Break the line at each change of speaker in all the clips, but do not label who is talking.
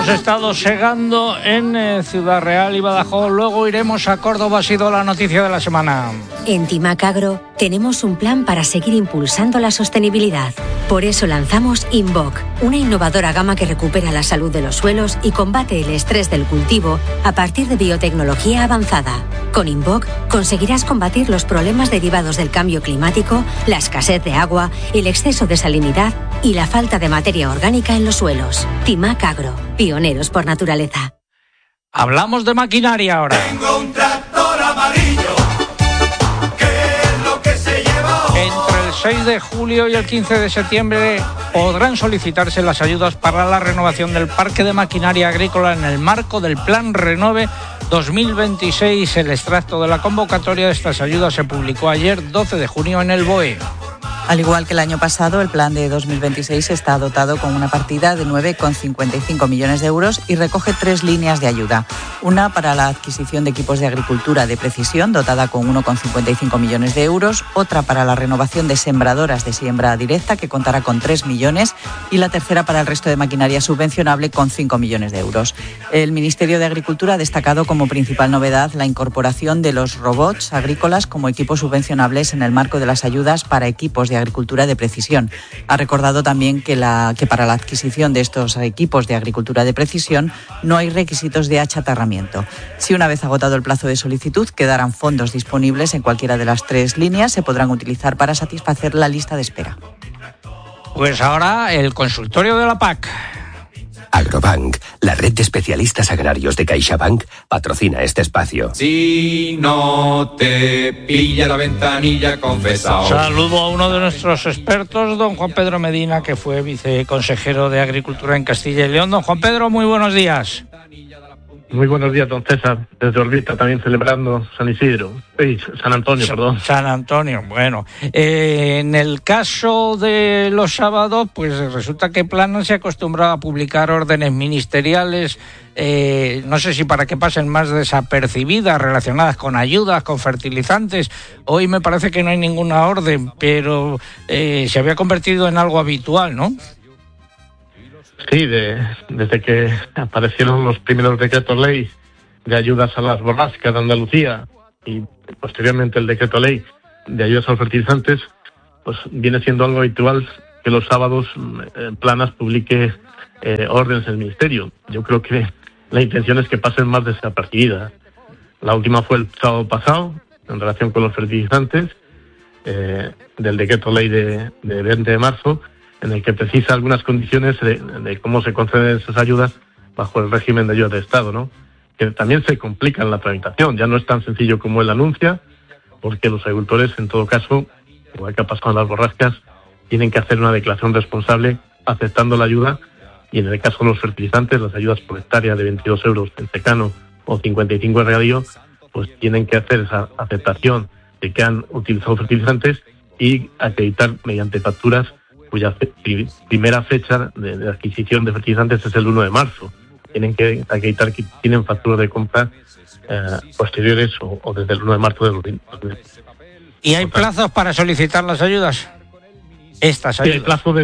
estado segando en Ciudad Real y Badajoz. Luego iremos a Córdoba. Ha sido la noticia de la semana.
En Timac Agro tenemos un plan para seguir impulsando la sostenibilidad. Por eso lanzamos Invoc, una innovadora gama que recupera la salud de los suelos y combate el estrés del cultivo a partir de biotecnología avanzada. Con Invoc conseguirás combatir los problemas derivados del cambio climático, la escasez de agua, el exceso de salinidad y la falta de materia orgánica en los suelos. Timac Agro, pioneros por naturaleza.
Hablamos de maquinaria ahora.
Tengo un tractor amarillo, ¿qué es lo que se lleva hoy?
Entre el 6 de julio y el 15 de septiembre podrán solicitarse las ayudas para la renovación del parque de maquinaria agrícola en el marco del Plan Renove 2026. El extracto de la convocatoria de estas ayudas se publicó ayer, 12 de junio, en el BOE.
Al igual que el año pasado, el plan de 2026 está dotado con una partida de 9,55 millones de euros y recoge 3 líneas de ayuda. Una para la adquisición de equipos de agricultura de precisión, dotada con 1,55 millones de euros. Otra para la renovación de sembradoras de siembra directa, que contará con 3 millones. Y la tercera para el resto de maquinaria subvencionable, con 5 millones de euros. El Ministerio de Agricultura ha destacado como principal novedad la incorporación de los robots agrícolas como equipos subvencionables en el marco de las ayudas para equipos de agricultura de precisión. Ha recordado también que para la adquisición de estos equipos de agricultura de precisión no hay requisitos de achatarramiento. Si una vez agotado el plazo de solicitud quedaran fondos disponibles en cualquiera de las 3 líneas, se podrán utilizar para satisfacer la lista de espera.
Pues ahora el consultorio de la PAC.
Agrobank, la red de especialistas agrarios de CaixaBank, patrocina este espacio.
Si no te pilla la ventanilla, confesao.
Saludo a uno de nuestros expertos, don Juan Pedro Medina, que fue viceconsejero de Agricultura en Castilla y León. Don Juan Pedro, muy buenos días.
Muy buenos días, don César. Desde Orbita también celebrando San Antonio, perdón.
San Antonio, bueno. En el caso de los sábados, pues resulta que Planas se acostumbraba a publicar órdenes ministeriales, no sé si para que pasen más desapercibidas, relacionadas con ayudas, con fertilizantes. Hoy me parece que no hay ninguna orden, pero se había convertido en algo habitual, ¿no?
Sí, desde que aparecieron los primeros decretos ley de ayudas a las borrascas de Andalucía y posteriormente el decreto ley de ayudas a los fertilizantes, pues viene siendo algo habitual que los sábados Planas publique órdenes del Ministerio. Yo creo que la intención es que pasen más desapercibidas. La última fue el sábado pasado, en relación con los fertilizantes, del decreto ley de 20 de marzo, en el que precisa algunas condiciones de cómo se conceden esas ayudas bajo el régimen de ayudas de Estado, ¿no? Que también se complica en la tramitación. Ya no es tan sencillo como él anuncia, porque los agricultores, en todo caso, igual que ha pasado en las borrascas, tienen que hacer una declaración responsable aceptando la ayuda, y en el caso de los fertilizantes, las ayudas por hectárea de 22 euros en secano o 55 en regadío, pues tienen que hacer esa aceptación de que han utilizado fertilizantes y acreditar mediante facturas cuya primera fecha de adquisición de fertilizantes es el 1 de marzo. Tienen que acreditar que tienen facturas de compra posteriores o desde el 1 de marzo del 2020.
¿Y hay plazos para solicitar las ayudas? Estas ayudas.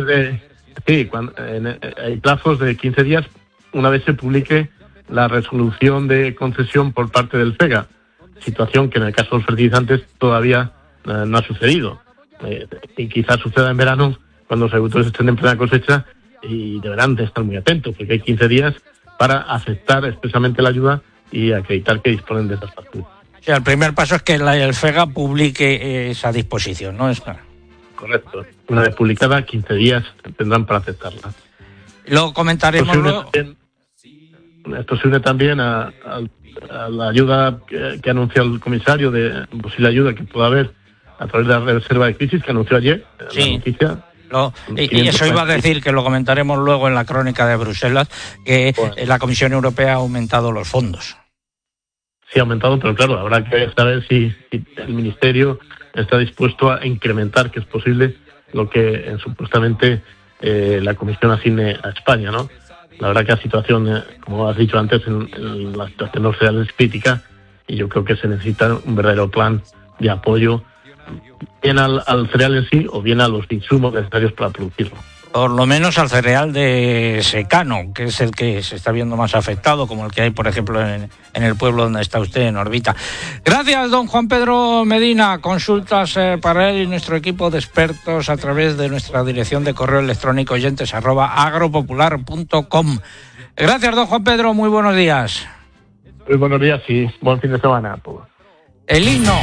Hay plazos de 15 días una vez se publique la resolución de concesión por parte del FEGA, situación que en el caso de los fertilizantes todavía no ha sucedido. Y quizás suceda en verano, cuando los agricultores estén en plena cosecha, y deberán de estar muy atentos, porque hay 15 días para aceptar expresamente la ayuda y acreditar que disponen de esas facturas.
O sea, el primer paso es que el FEGA publique esa disposición, ¿no?
Correcto. Una vez publicada, 15 días tendrán para aceptarla.
Lo comentaremos luego.
Esto se une también a la ayuda que anunció el comisario, de posible ayuda que pueda haber a través de la reserva de crisis que anunció ayer.
Sí.
La noticia.
Y eso iba a decir, que lo comentaremos luego en la crónica de Bruselas, que la Comisión Europea ha aumentado los fondos.
Sí, ha aumentado, pero claro, habrá que saber si el Ministerio está dispuesto a incrementar, que es posible, lo que supuestamente la Comisión asigne a España, ¿no? La verdad que la situación, como has dicho antes, en la situación no real es crítica, y yo creo que se necesita un verdadero plan de apoyo, bien al cereal en sí o bien a los insumos necesarios para producirlo.
Por lo menos al cereal de secano, que es el que se está viendo más afectado, como el que hay, por ejemplo, en el pueblo donde está usted, en Orbita. Gracias, don Juan Pedro Medina. Consultas para él y nuestro equipo de expertos a través de nuestra dirección de correo electrónico oyentes@agropopular.com. Gracias, don Juan Pedro. Muy buenos días.
Muy buenos días y buen fin de semana.
El himno.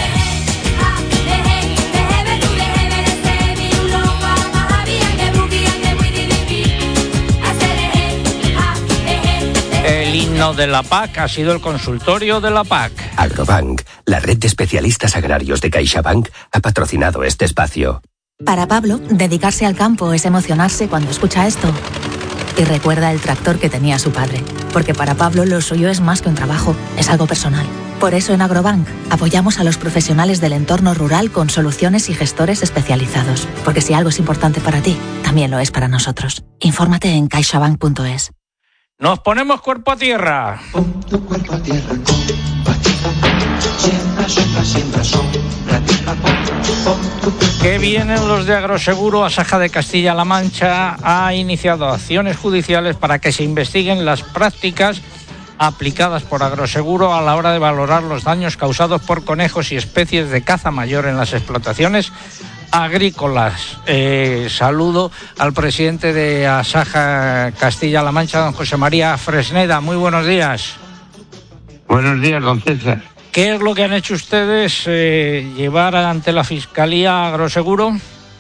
El himno de la PAC ha sido el consultorio de la PAC.
Agrobank, la red de especialistas agrarios de CaixaBank, ha patrocinado este espacio.
Para Pablo, dedicarse al campo es emocionarse cuando escucha esto. Y recuerda el tractor que tenía su padre. Porque para Pablo lo suyo es más que un trabajo, es algo personal. Por eso en Agrobank apoyamos a los profesionales del entorno rural con soluciones y gestores especializados. Porque si algo es importante para ti, también lo es para nosotros. Infórmate en caixabank.es.
Nos ponemos cuerpo a tierra.
Pon tu cuerpo a tierra con Pachita. Siembra, siembra, siembra, sombra, tierra, pon tu cuerpo.
Que vienen los de Agroseguro. Asaja de Castilla-La Mancha ha iniciado acciones judiciales para que se investiguen las prácticas aplicadas por Agroseguro a la hora de valorar los daños causados por conejos y especies de caza mayor en las explotaciones agrícolas. Saludo al presidente de Asaja Castilla-La Mancha, don José María Fresneda. Muy buenos días.
Buenos días, don César.
¿Qué es lo que han hecho ustedes? ¿Llevar ante la Fiscalía Agroseguro?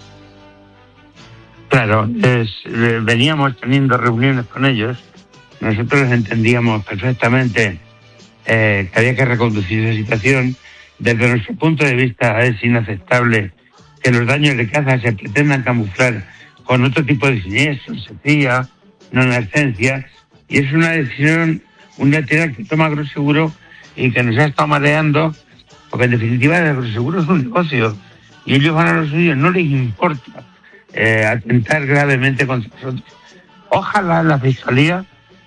Claro, veníamos teniendo reuniones con ellos. Nosotros entendíamos perfectamente que había que reconducir esa situación. Desde nuestro punto de vista es inaceptable que los daños de caza se pretendan camuflar con otro tipo de siniestros, sequía, nonaescencia, y es una decisión unilateral que toma Agroseguro y que nos ha estado mareando, porque en definitiva el Agroseguro es un negocio y ellos van a lo suyo, no les importa atentar gravemente contra nosotros. Ojalá la Fiscalía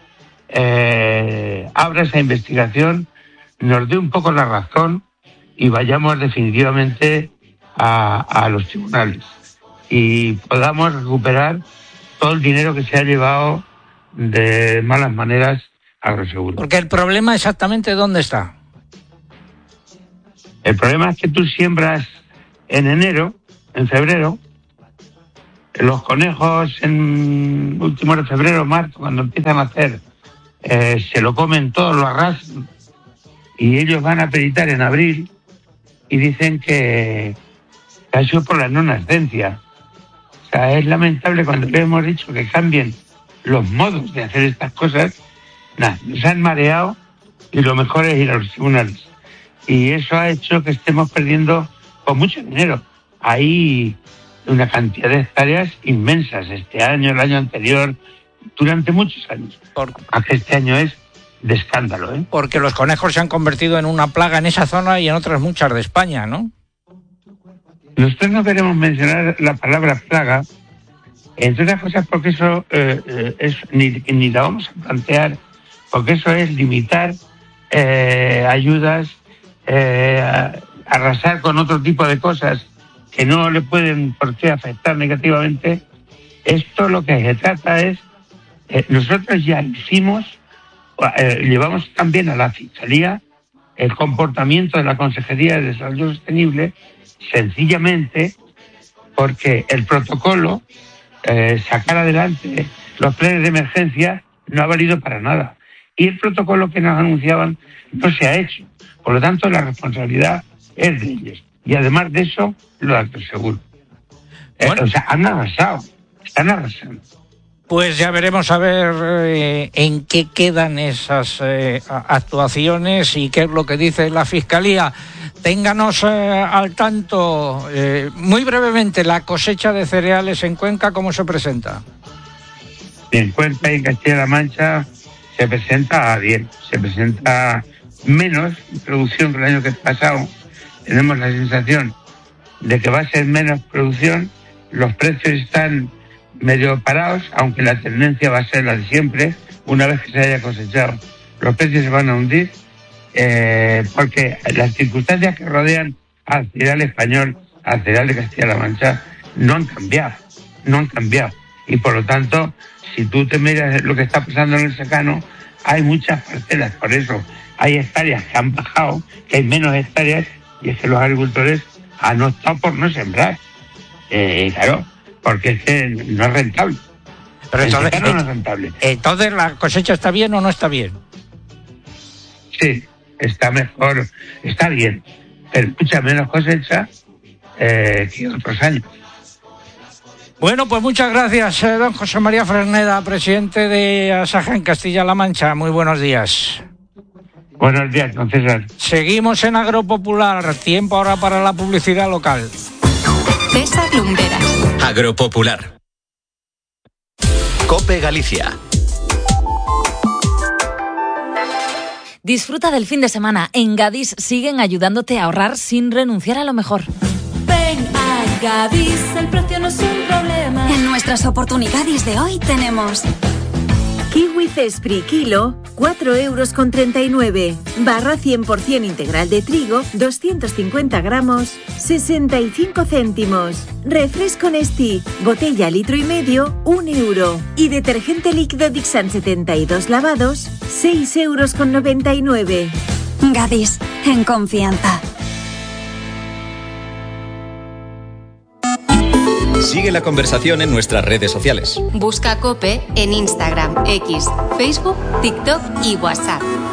abra esa investigación, nos dé un poco la razón y vayamos definitivamente a los tribunales y podamos recuperar todo el dinero que se ha llevado de malas maneras a Agroseguro.
Porque el problema exactamente ¿dónde está?
El problema es que tú siembras en enero, en febrero, los conejos en últimos de febrero, marzo, cuando empiezan a hacer, se lo comen todo, lo arrasan y ellos van a peritar en abril y dicen que ha sido por la nonaescencia. O sea, es lamentable cuando le hemos dicho que cambien los modos de hacer estas cosas. Nada, nos han mareado y lo mejor es ir a los tribunales. Y eso ha hecho que estemos perdiendo con mucho dinero. Hay una cantidad de hectáreas inmensas este año, el año anterior, durante muchos años. Aunque este año es de escándalo, ¿eh?
Porque los conejos se han convertido en una plaga en esa zona y en otras muchas de España, ¿no?
Nosotros no queremos mencionar la palabra plaga, entre otras cosas porque eso ni la vamos a plantear, porque eso es limitar ayudas, arrasar con otro tipo de cosas que no le pueden por qué afectar negativamente. Esto lo que se trata es, nosotros ya hicimos, llevamos también a la Fiscalía el comportamiento de la Consejería de Desarrollo Sostenible, sencillamente porque el protocolo, sacar adelante los planes de emergencia, no ha valido para nada. Y el protocolo que nos anunciaban no se ha hecho. Por lo tanto, la responsabilidad es de ellos. Y además de eso, lo de Agroseguro.
Bueno.
O sea, han arrasado, están arrasando.
Pues ya veremos a ver en qué quedan esas actuaciones y qué es lo que dice la Fiscalía. Ténganos al tanto, muy brevemente, la cosecha de cereales en Cuenca, ¿cómo se presenta?
En Cuenca y en Castilla-La Mancha se presenta bien, se presenta menos producción que el año que pasado. Tenemos la sensación de que va a ser menos producción, los precios están medio parados, aunque la tendencia va a ser la de siempre. Una vez que se haya cosechado, los precios se van a hundir, porque las circunstancias que rodean al cereal español, al cereal de Castilla-La Mancha, no han cambiado. Y por lo tanto, si tú te miras lo que está pasando en el secano, hay muchas parcelas. Por eso hay hectáreas que han bajado, que hay menos hectáreas, y es que los agricultores han optado por no sembrar. Claro, porque es que no es rentable.
Pero entonces,
el secano no es rentable.
Entonces, ¿la cosecha está bien o no está bien?
Sí, está mejor, está bien, pero mucha menos cosecha que otros años.
Bueno, pues muchas gracias, don José María Fresneda, presidente de Asaja en Castilla-La Mancha. Muy buenos días.
Buenos días, don César.
Seguimos en Agropopular. Tiempo ahora para la publicidad local.
César Lumberas.
Agropopular. COPE Galicia.
Disfruta del fin de semana. En Gadis siguen ayudándote a ahorrar sin renunciar a lo mejor.
Ven a Gadis, el precio no es un problema.
En nuestras oportunidades de hoy tenemos
kiwi Cespri kilo, 4,39 €. Barra 100% integral de trigo, 250 gramos, 65 céntimos. Refresco Nestí, botella 1,5 litros, 1 €. Y detergente líquido Dixan 72 lavados, 6,99 €.
Gadis, en confianza.
Sigue la conversación en nuestras redes sociales.
Busca COPE en Instagram, X, Facebook, TikTok y WhatsApp.